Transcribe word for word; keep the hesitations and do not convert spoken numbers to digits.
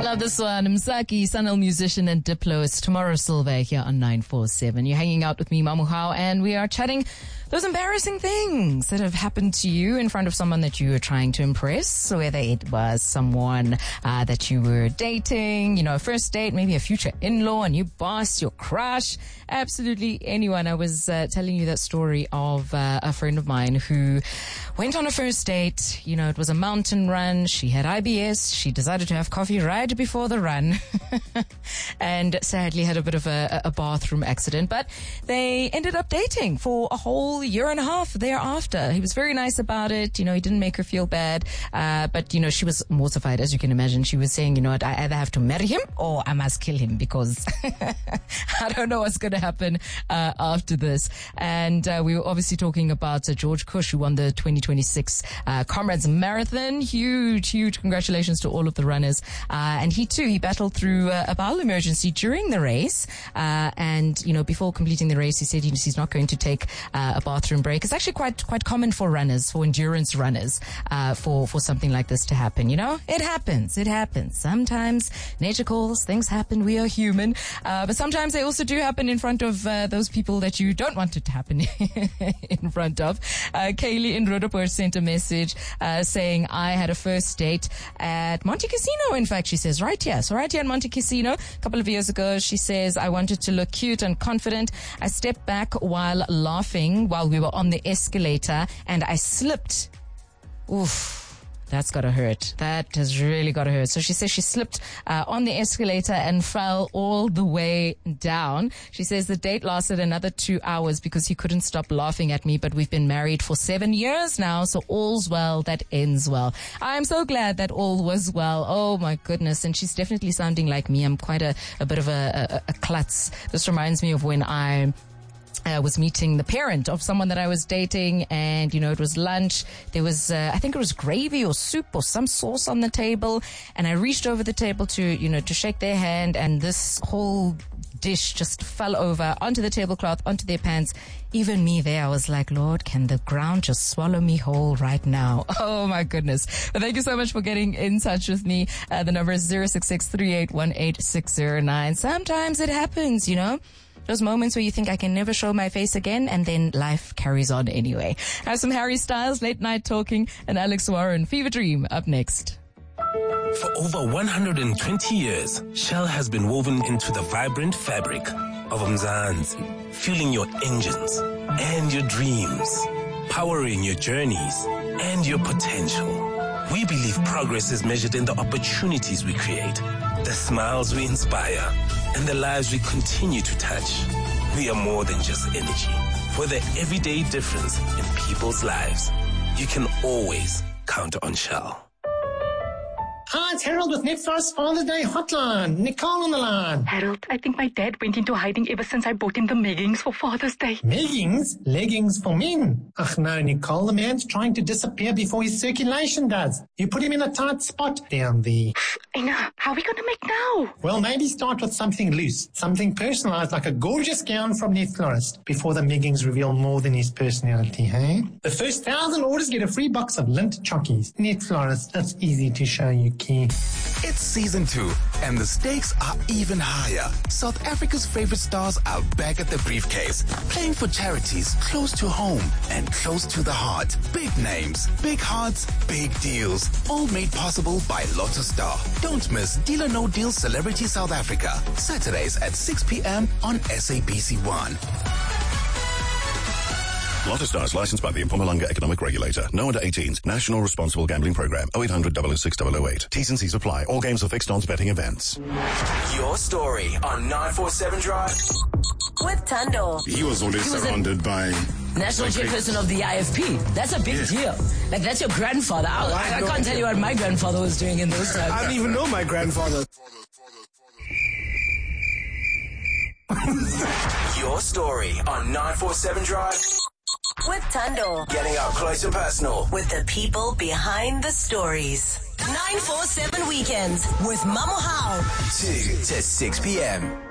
love this one. Msaki, Sanel musician and Diplo's Tomorrow Silver here on nine four seven. You're hanging out with me, Mamuhao, and we are chatting those embarrassing things that have happened to you in front of someone that you were trying to impress, whether it was someone uh, that you were dating, you know, a first date, maybe a future in-law, a new boss, your crush, absolutely anyone. I was uh, telling you that story of uh, a friend of mine who went on a first date. You know, it was a mountain run. She had I B S. She decided to have coffee right before the run and sadly had a bit of a, a bathroom accident, but they ended up dating for a whole year and a half thereafter. He was very nice about it. You know, he didn't make her feel bad. Uh, but, you know, she was mortified, as you can imagine. She was saying, you know what, I either have to marry him or I must kill him because I don't know what's going to happen uh, after this. And uh, we were obviously talking about uh, George Cush, who won the twenty twenty-six uh, Comrades Marathon. Huge, huge congratulations to all of the runners. Uh, and he too, he battled through uh, a bowel emergency during the race. Uh, and, you know, before completing the race, he said he, he's not going to take uh, a bathroom break. It's actually quite quite common for runners, for endurance runners, uh, for for something like this to happen. You know, it happens. It happens. Sometimes nature calls. Things happen. We are human, uh, but sometimes they also do happen in front of uh, those people that you don't want it to happen in front of. Uh, Kaylee in Roodepoort sent a message uh, saying, "I had a first date at Monte Casino." In fact, she says right here. So right here at Monte Casino, a couple of years ago, she says, "I wanted to look cute and confident. I stepped back while laughing." While we were on the escalator and I slipped. Oof, that's gotta hurt. That has really gotta hurt. So she says she slipped uh, on the escalator and fell all the way down. She says the date lasted another two hours because he couldn't stop laughing at me, but we've been married for seven years now, so all's well that ends well. I'm so glad that all was well. Oh my goodness. And she's definitely sounding like me. I'm quite a, a bit of a, a, a klutz. This reminds me of when I I was meeting the parent of someone that I was dating, and, you know, it was lunch. There was, uh, I think it was gravy or soup or some sauce on the table. And I reached over the table to, you know, to shake their hand, and this whole dish just fell over onto the tablecloth, onto their pants. Even me there, I was like, Lord, can the ground just swallow me whole right now? Oh my goodness. But thank you so much for getting in touch with me. Uh, the number is zero six six, three eight one, eight six zero nine. Sometimes it happens, you know. Those moments where you think I can never show my face again, and then life carries on anyway. I have some Harry Styles, Late Night Talking, and Alex Warren, Fever Dream, up next. For over one hundred twenty years, Shell has been woven into the vibrant fabric of Mzansi, fueling your engines and your dreams, powering your journeys and your potential. We believe progress is measured in the opportunities we create, the smiles we inspire, and the lives we continue to touch. We are more than just energy. For the everyday difference in people's lives, you can always count on Shell. Hi, it's Harold with Netflix Father's Day Hotline. Nicole on the line. Harold, I think my dad went into hiding ever since I bought him the leggings for Father's Day. Leggings? Leggings for men? Ach no, Nicole, the man's trying to disappear before his circulation does. You put him in a tight spot down there. I know. How are we going to make now? Well, maybe start with something loose, something personalized like a gorgeous gown from Net Florist before the leggings reveal more than his personality, hey? The first thousand orders get a free box of lint chockies. Net Florist, that's easy to show you. It's season two, and the stakes are even higher. South Africa's favorite stars are back at the briefcase, playing for charities close to home and close to the heart. Big names, big hearts, big deals, all made possible by Lotto Star. Don't miss Deal or No Deal Celebrity South Africa, Saturdays at six p.m. on S A B C one. Lotto Stars, licensed by the Mpumalanga Economic Regulator. No under eighteens. National Responsible Gambling Program. oh eight hundred, double oh six, double oh eight. T's and C's apply. All games are fixed odds betting events. Your story on nine four seven Drive. With Tando. He was always he was surrounded by... National chairperson of the I F P. That's a big yeah. deal. Like, that's your grandfather. I, I, I can't tell you what my grandfather was doing in those times. I don't even know my grandfather. Your story on nine four seven Drive. With Tando. Getting up close and personal. With the people behind the stories. nine four seven Weekends with Mamuhao. two to six p.m.